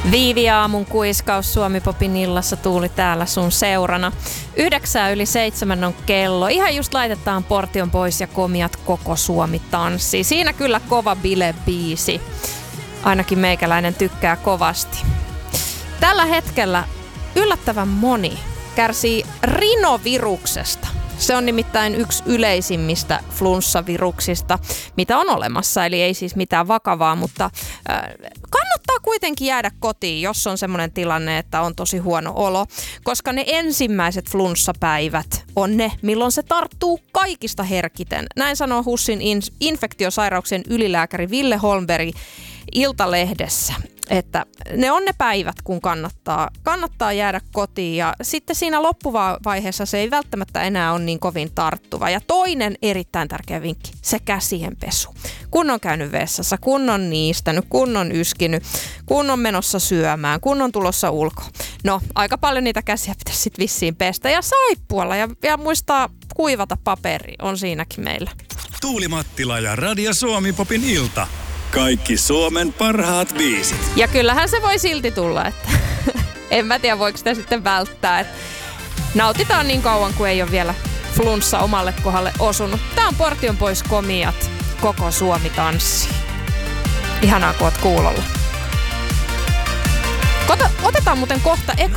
Viivi-aamun kuiskaus Suomi-popin illassa Tuuli täällä sun seurana. 9:07 on kello. Ihan just laitetaan Portion pois ja Komiat koko Suomi tanssii. Siinä kyllä kova bile-biisi. Ainakin meikäläinen tykkää kovasti. Tällä hetkellä yllättävän moni kärsii rinoviruksesta. Se on nimittäin yksi yleisimmistä flunssaviruksista, mitä on olemassa. Eli ei siis mitään vakavaa, mutta kannattaa kuitenkin jäädä kotiin, jos on semmoinen tilanne, että on tosi huono olo. Koska ne ensimmäiset flunssapäivät on ne, milloin se tarttuu kaikista herkiten. Näin sanoo HUSin infektiosairauksien ylilääkäri Ville Holmberg Iltalehdessä. Että ne on ne päivät, kun kannattaa jäädä kotiin ja sitten siinä loppuvaiheessa se ei välttämättä enää ole niin kovin tarttuva. Ja toinen erittäin tärkeä vinkki, se käsienpesu. Kun on käynyt vessassa, kun on niistänyt, kun on yskinyt, kun on menossa syömään, kun on tulossa ulkoa. No, aika paljon niitä käsiä pitäisi sitten vissiin pestä ja saippualla ja muistaa kuivata paperi on siinäkin meillä. Tuuli Mattila ja Radio Suomi-popin ilta. Kaikki Suomen parhaat biisit. Ja kyllähän se voi silti tulla, että en mä tiedä voiko sitä sitten välttää. Että nautitaan niin kauan kuin ei ole vielä flunssa omalle kohdalle osunut. Tää on Portion pois Komiat, koko Suomi tanssii. Ihanaa kun oot kuulolla. Otetaan muuten kohta eka